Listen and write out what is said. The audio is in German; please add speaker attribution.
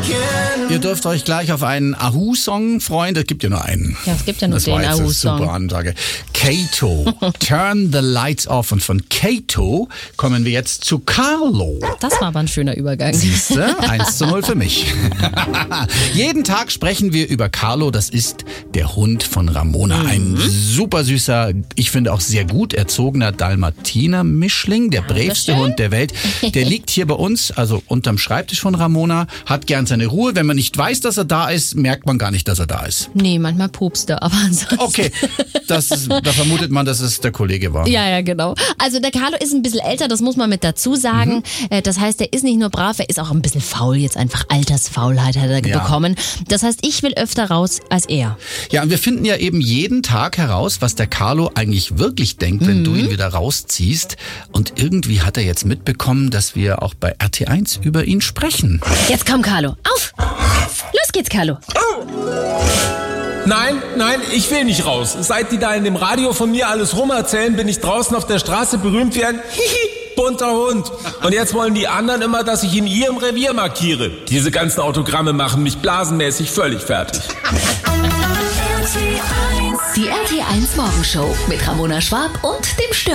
Speaker 1: Ihr dürft euch gleich auf einen Ahu-Song freuen. Es gibt ja nur einen.
Speaker 2: Ja, es gibt ja nur
Speaker 1: das
Speaker 2: den
Speaker 1: war jetzt eine
Speaker 2: Ahu-Song.
Speaker 1: super Ansage. Kato, Turn the Lights Off. Und von Kato kommen wir jetzt zu Carlo.
Speaker 2: Das war aber ein schöner Übergang.
Speaker 1: Siehste, 1:0 für mich. Jeden Tag sprechen wir über Carlo. Das ist der Hund von Ramona. Ein super süßer, ich finde auch sehr gut erzogener Dalmatiner-Mischling. Der bravste Hund der Welt. Der liegt hier bei uns, also unterm Schreibtisch von Ramona, hat gern seine Ruhe. Wenn man nicht weiß, dass er da ist, merkt man gar nicht, dass er da ist.
Speaker 2: Nee, manchmal pupst er, aber ansonsten...
Speaker 1: Okay, da vermutet man, dass es der Kollege war.
Speaker 2: Ja, genau. Also der Carlo ist ein bisschen älter, das muss man mit dazu sagen. Das heißt, er ist nicht nur brav, er ist auch ein bisschen faul, jetzt einfach Altersfaulheit hat er bekommen. Das heißt, ich will öfter raus als er.
Speaker 1: Ja, und wir finden ja eben jeden Tag heraus, was der Carlo eigentlich wirklich denkt, wenn du ihn wieder rausziehst. Und irgendwie hat er jetzt mitbekommen, dass wir auch bei RT1 über ihn sprechen.
Speaker 2: Jetzt komm, Carlo, auf! Los geht's, Carlo.
Speaker 3: Nein, ich will nicht raus. Seit die da in dem Radio von mir alles rumerzählen, bin ich draußen auf der Straße berühmt wie ein bunter Hund. Und jetzt wollen die anderen immer, dass ich in ihrem Revier markiere. Diese ganzen Autogramme machen mich blasenmäßig völlig fertig.
Speaker 4: Die RT1 Morgenshow mit Ramona Schwab und dem Stör.